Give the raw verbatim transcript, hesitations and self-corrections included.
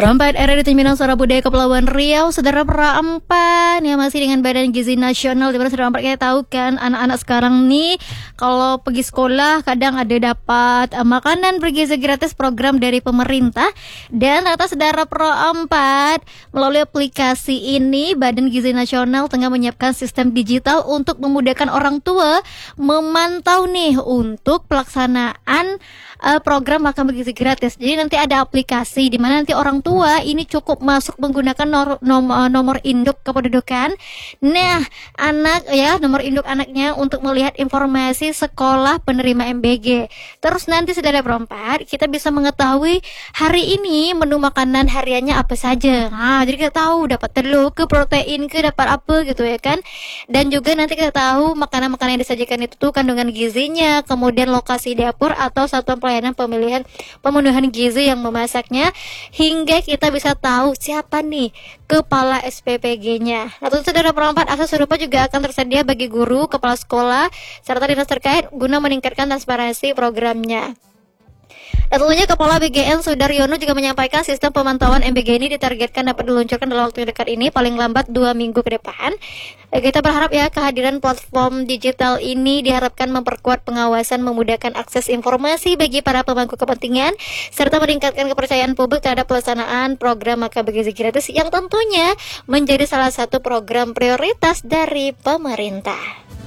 Perempat R R D Minang Suara Budaya Kepulauan Riau, Saudara Perempat yang masih dengan Badan Gizi Nasional. Dimana Saudara Perempat kita tahu kan, anak-anak sekarang nih kalau pergi sekolah kadang ada dapat uh, makanan bergizi gratis program dari pemerintah. Dan ternyata Saudara Perempat, melalui aplikasi ini Badan Gizi Nasional tengah menyiapkan sistem digital untuk memudahkan orang tua memantau nih untuk pelaksanaan uh, program makan bergizi gratis. Jadi nanti ada aplikasi di mana nanti orang tua ini cukup masuk menggunakan nomor, nomor, nomor induk kependudukan. Nah, anak ya nomor induk anaknya untuk melihat informasi sekolah penerima M B G. Terus nanti Saudara Perempat, kita bisa mengetahui hari ini menu makanan hariannya apa saja. Nah, jadi kita tahu dapat telur ke, protein ke, dapat apa gitu ya kan. Dan juga nanti kita tahu makanan-makanan yang disajikan itu tuh kandungan gizinya, kemudian lokasi dapur atau satuan pelayanan pemilihan pemenuhan gizi yang memasaknya, hingga kita bisa tahu siapa nih kepala S P P G-nya. Nah, tentu Saudara Perempat, akses serupa juga akan tersedia bagi guru, kepala sekolah, serta dinas terkait guna meningkatkan transparansi programnya. Dan tentunya Kepala B G N Sudaryono juga menyampaikan sistem pemantauan M B G ini ditargetkan dapat diluncurkan dalam waktu yang dekat ini, paling lambat dua minggu ke depan. Kita berharap ya kehadiran platform digital ini diharapkan memperkuat pengawasan, memudahkan akses informasi bagi para pemangku kepentingan, serta meningkatkan kepercayaan publik terhadap pelaksanaan program makan bergizi gratis yang tentunya menjadi salah satu program prioritas dari pemerintah.